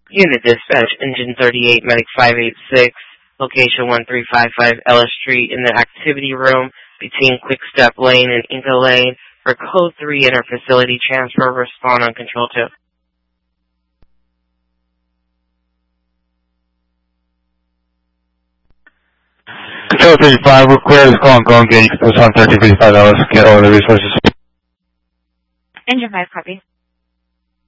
Unit Dispatch, Engine 38, Medic 586, location 1355 Ellis Street in the activity room between Quickstep Lane and Inca Lane. For Code 3 inter-facility transfer, respond on Control 2. Control 35, we're clear. This call and go and get you. It's on 1355 Ellis. Get all the resources. Engine 5, copy.